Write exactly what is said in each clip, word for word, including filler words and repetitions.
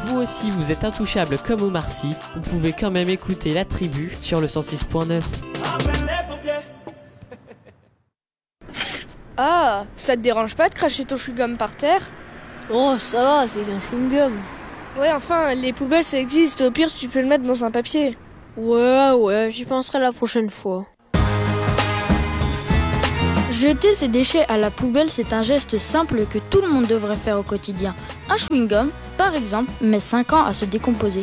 vous aussi vous êtes intouchable comme Omar Sy, vous pouvez quand même écouter La Tribu sur le cent six point neuf. Ah, ça te dérange pas de cracher ton chewing-gum par terre ? Oh, ça va, c'est un chewing-gum. Ouais, enfin, les poubelles ça existe, au pire tu peux le mettre dans un papier. Ouais, ouais, j'y penserai la prochaine fois. Jeter ses déchets à la poubelle, c'est un geste simple que tout le monde devrait faire au quotidien. Un chewing-gum, par exemple, met cinq ans à se décomposer.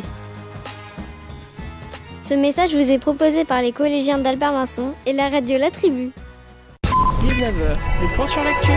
Ce message vous est proposé par les collégiens d'Albert Vincent et la radio La Tribu. dix-neuf heures, le point sur l'actu.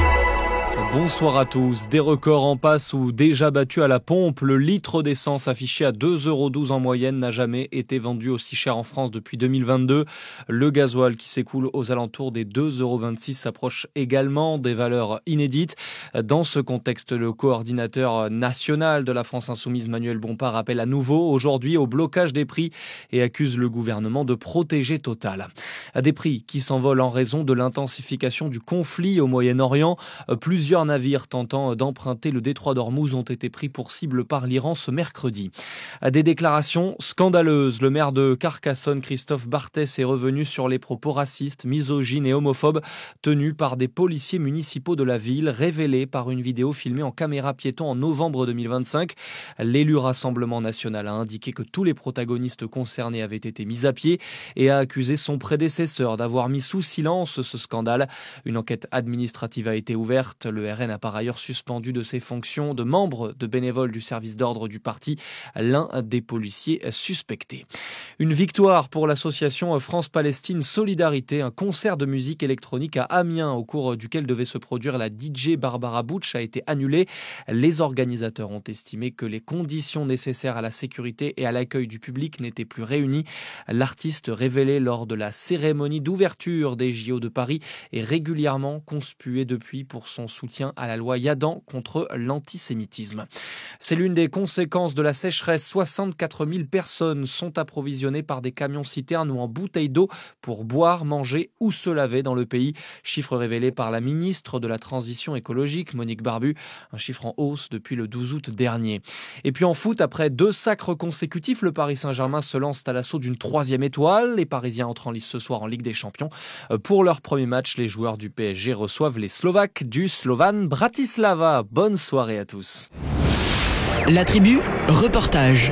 Bonsoir à tous. Des records en passe ou déjà battus à la pompe. Le litre d'essence affiché à deux euros douze en moyenne n'a jamais été vendu aussi cher en France depuis deux mille vingt-deux. Le gasoil qui s'écoule aux alentours des deux euros vingt-six s'approche également des valeurs inédites. Dans ce contexte, le coordinateur national de la France Insoumise, Manuel Bompard, appelle à nouveau aujourd'hui au blocage des prix et accuse le gouvernement de protéger Total. Des prix qui s'envolent en raison de l'intensification du conflit au Moyen-Orient. Plusieurs Plusieurs navires tentant d'emprunter le détroit d'Ormuz ont été pris pour cible par l'Iran ce mercredi. Des déclarations scandaleuses. Le maire de Carcassonne, Christophe Barthès, est revenu sur les propos racistes, misogynes et homophobes tenus par des policiers municipaux de la ville, révélés par une vidéo filmée en caméra piéton en novembre deux mille vingt-cinq. L'élu Rassemblement national a indiqué que tous les protagonistes concernés avaient été mis à pied et a accusé son prédécesseur d'avoir mis sous silence ce scandale. Une enquête administrative a été ouverte. Le R N a par ailleurs suspendu de ses fonctions de membre de bénévole du service d'ordre du parti l'un des policiers suspectés. Une victoire pour l'association France-Palestine Solidarité. Un concert de musique électronique à Amiens au cours duquel devait se produire la D J Barbara Butch a été annulé. Les organisateurs ont estimé que les conditions nécessaires à la sécurité et à l'accueil du public n'étaient plus réunies. L'artiste révélé lors de la cérémonie d'ouverture des J O de Paris est régulièrement conspué depuis pour son soutien à la loi Yadan contre l'antisémitisme. C'est l'une des conséquences de la sécheresse. soixante-quatre mille personnes sont approvisionnées par des camions-citernes ou en bouteilles d'eau pour boire, manger ou se laver dans le pays. Chiffre révélé par la ministre de la Transition écologique, Monique Barbu. Un chiffre en hausse depuis le douze août dernier. Et puis en foot, après deux sacres consécutifs, le Paris Saint-Germain se lance à l'assaut d'une troisième étoile. Les Parisiens entrent en lice ce soir en Ligue des Champions. Pour leur premier match, les joueurs du P S G reçoivent les Slovaques du Slovan Bratislava. Bonne soirée à tous. La Tribu, reportage.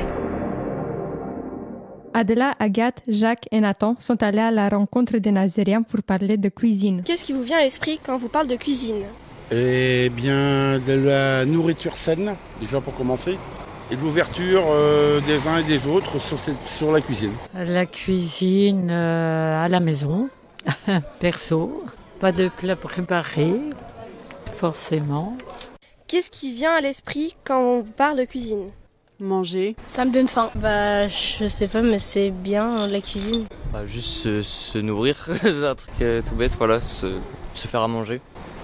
Adela, Agathe, Jacques et Nathan sont allés à la rencontre des Nazaréens pour parler de cuisine. Qu'est-ce qui vous vient à l'esprit quand on vous parle de cuisine ? Eh bien, de la nourriture saine, déjà pour commencer, et de l'ouverture euh, des uns et des autres sur, cette, sur la cuisine. La cuisine euh, à la maison, perso, pas de plat préparé, forcément. Qu'est-ce qui vient à l'esprit quand on vous parle de cuisine ? Manger. Ça me donne faim. Bah, je sais pas, mais c'est bien la cuisine. Bah, juste se, se nourrir, c'est un truc euh, tout bête, voilà, se, se faire à manger.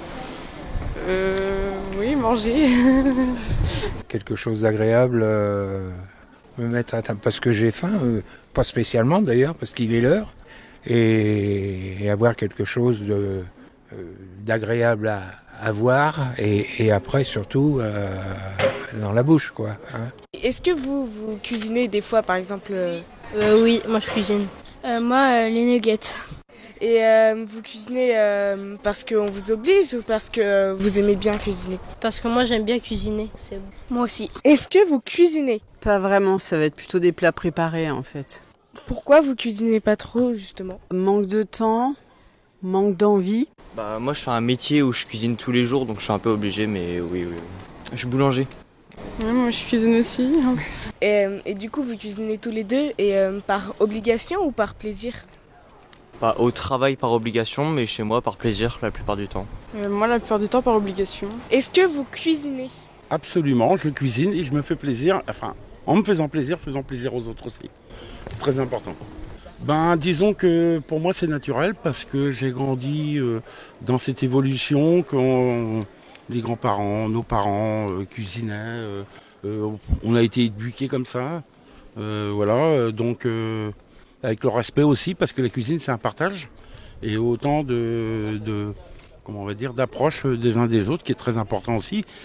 Euh, oui, manger. Quelque chose d'agréable, euh, me mettre à table parce que j'ai faim, euh, pas spécialement d'ailleurs, parce qu'il est l'heure, et, et avoir quelque chose de, euh, d'agréable à, à voir, et, et après surtout euh, dans la bouche, quoi. Hein. Est-ce que vous, vous cuisinez des fois, par exemple euh... Euh, Oui, moi je cuisine. Euh, moi, euh, les nuggets. Et euh, vous cuisinez euh, parce qu'on vous oblige ou parce que vous aimez bien cuisiner ? Parce que moi j'aime bien cuisiner, c'est bon. Moi aussi. Est-ce que vous cuisinez ? Pas vraiment, ça va être plutôt des plats préparés en fait. Pourquoi vous cuisinez pas trop justement ? Manque de temps, manque d'envie. Bah moi je fais un métier où je cuisine tous les jours donc je suis un peu obligé mais oui oui. Je suis boulanger. Ouais, moi je cuisine aussi. et, et du coup vous cuisinez tous les deux et euh, par obligation ou par plaisir ? Bah, au travail par obligation, mais chez moi par plaisir la plupart du temps. Euh, moi la plupart du temps par obligation. Est-ce que vous cuisinez ? Absolument, je cuisine et je me fais plaisir, enfin en me faisant plaisir, faisant plaisir aux autres aussi. C'est très important. Ben disons que pour moi c'est naturel parce que j'ai grandi euh, dans cette évolution quand les grands-parents, nos parents euh, cuisinaient, euh, euh, on a été éduqués comme ça, euh, voilà, donc... Euh, avec le respect aussi, parce que la cuisine c'est un partage, et autant de, de comment on va dire, d'approche des uns des autres, qui est très important aussi.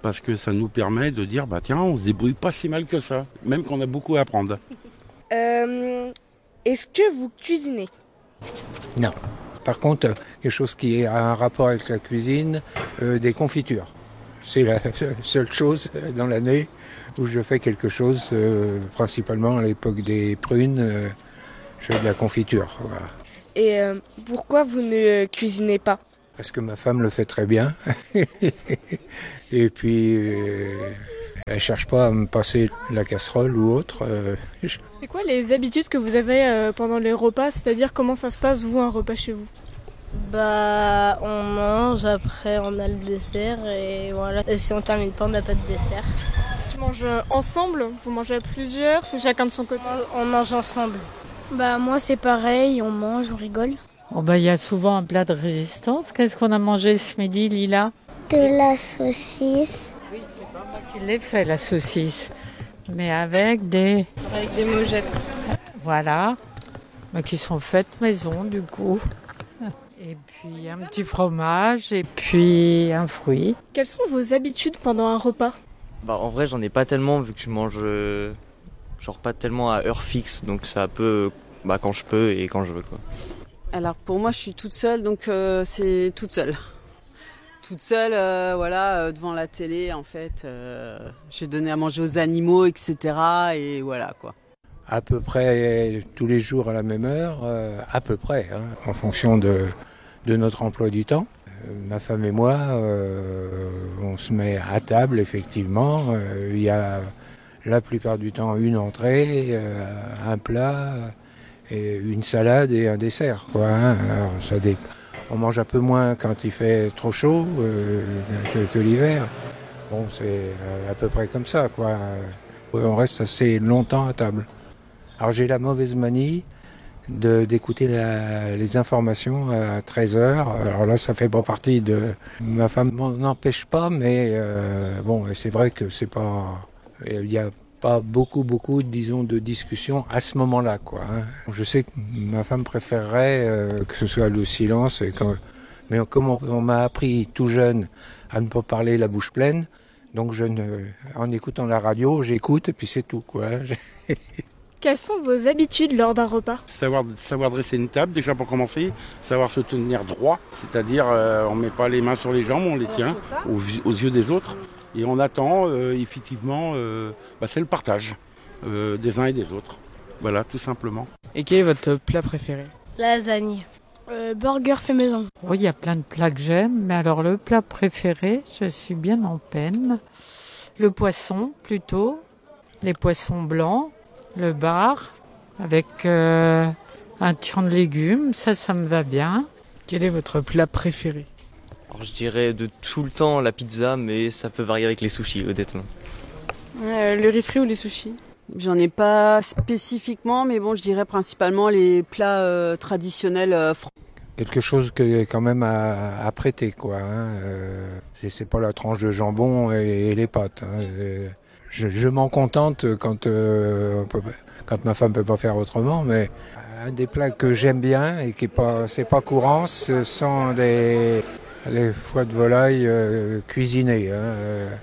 parce que ça nous permet de dire, bah tiens, on se débrouille pas si mal que ça, même qu'on a beaucoup à apprendre. Euh, Est-ce que vous cuisinez? Non. Par contre, quelque chose qui a un rapport avec la cuisine, euh, des confitures. C'est la seule chose dans l'année où je fais quelque chose, euh, principalement à l'époque des prunes, euh, je fais de la confiture. Voilà. Et euh, pourquoi vous ne cuisinez pas? Parce que ma femme le fait très bien. Et puis, euh, elle cherche pas à me passer la casserole ou autre. Euh, C'est quoi les habitudes que vous avez euh, pendant les repas? C'est-à-dire comment ça se passe, vous, un repas chez vous? Bah, on mange, après on a le dessert et voilà. Et si on termine pas, on n'a pas de dessert. Tu manges ensemble? Vous mangez à plusieurs? C'est chacun de son côté? On mange ensemble. Bah, moi c'est pareil, on mange, on rigole. Oh bah, il y a souvent un plat de résistance. Qu'est-ce qu'on a mangé ce midi, Lila? De la saucisse. Oui, c'est pas moi qui l'ai fait, la saucisse. Mais avec des... Avec des mojettes. Voilà. Mais qui sont faites maison, du coup. Et puis un petit fromage et puis un fruit. Quelles sont vos habitudes pendant un repas? Bah en vrai j'en ai pas tellement vu que je mange euh, genre pas tellement à heure fixe, donc c'est un peu bah, quand je peux et quand je veux quoi. Alors pour moi je suis toute seule, donc euh, c'est toute seule. Toute seule, euh, voilà, euh, devant la télé en fait. Euh, j'ai donné à manger aux animaux, et cetera. Et voilà quoi. À peu près tous les jours à la même heure, euh, à peu près, hein, en fonction de, de notre emploi du temps. Euh, ma femme et moi, euh, on se met à table, effectivement. Euh, il y a la plupart du temps une entrée, euh, un plat, et une salade et un dessert, quoi, hein. Alors, ça dé... On mange un peu moins quand il fait trop chaud euh, que, que l'hiver. Bon, c'est à peu près comme ça, quoi. On reste assez longtemps à table. Alors j'ai la mauvaise manie de, d'écouter la, les informations à treize heures. Alors là, ça fait pas partie de... Ma femme m'en empêche pas, mais euh, bon, c'est vrai que c'est pas... Il n'y a pas beaucoup, beaucoup, disons, de discussions à ce moment-là, quoi, hein. Je sais que ma femme préférerait euh, que ce soit le silence, et quand... mais comme on, on m'a appris tout jeune à ne pas parler la bouche pleine, donc je ne... en écoutant la radio, j'écoute et puis c'est tout, quoi. Quelles sont vos habitudes lors d'un repas? Savoir, savoir dresser une table, déjà pour commencer, savoir se tenir droit, c'est-à-dire euh, on ne met pas les mains sur les jambes, on les tient aux, aux yeux des autres, et on attend, euh, effectivement, euh, bah, c'est le partage euh, des uns et des autres. Voilà, tout simplement. Et quel est votre plat préféré? Lasagne. Euh, burger fait maison. Oui, il y a plein de plats que j'aime, mais alors le plat préféré, je suis bien en peine. Le poisson, plutôt. Les poissons blancs. Le bar, avec euh, un tian de légumes, ça, ça me va bien. Quel est votre plat préféré? Alors je dirais de tout le temps la pizza, mais ça peut varier avec les sushis, honnêtement. Euh, le riz frit ou les sushis? J'en ai pas spécifiquement, mais bon, je dirais principalement les plats euh, traditionnels euh, français. Quelque chose que quand même à, à prêter, quoi, hein. Euh, c'est pas la tranche de jambon et, et les pâtes, hein. Euh, Je, je m'en contente quand, euh, peut, quand ma femme peut pas faire autrement, mais un des plats que j'aime bien et qui est pas, c'est pas courant, ce sont des, les foies de volaille euh, cuisinées, hein. Euh,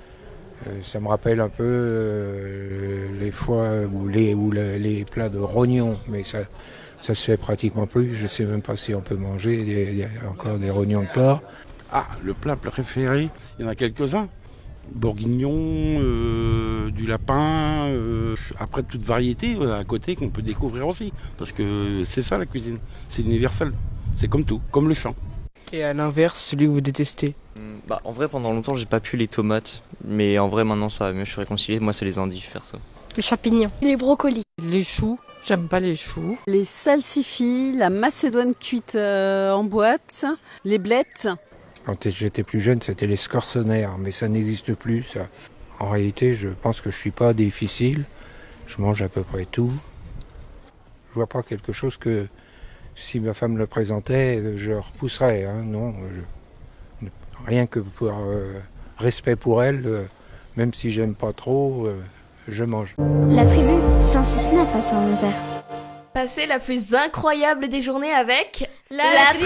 ça me rappelle un peu euh, les foies ou les, ou les, les plats de rognons, mais ça, ça se fait pratiquement plus. Je sais même pas si on peut manger des, des, encore des rognons de porc. Ah, le plat préféré, il y en a quelques-uns. Bourguignon, euh, du lapin, euh, après toute variété à côté qu'on peut découvrir aussi. Parce que c'est ça la cuisine, c'est universel, c'est comme tout, comme le chant. Et à l'inverse, celui que vous détestez? Bah en vrai pendant longtemps j'ai pas pu les tomates, mais en vrai maintenant ça va mieux, je suis réconcilié, moi c'est les endives faire ça. Les champignons. Les brocolis. Les choux, j'aime pas les choux. Les salsifis, la macédoine cuite euh, en boîte, les blettes. Quand j'étais plus jeune, c'était les scorsonnaires, mais ça n'existe plus, ça. En réalité, je pense que je suis pas difficile. Je mange à peu près tout. Je vois pas quelque chose que, si ma femme le présentait, je repousserais, hein. Non, je, rien que pour euh, respect pour elle, euh, même si j'aime pas trop, euh, je mange. La tribu cent six neuf à Saint-Nazaire. Passez la plus incroyable des journées avec La, la tribu.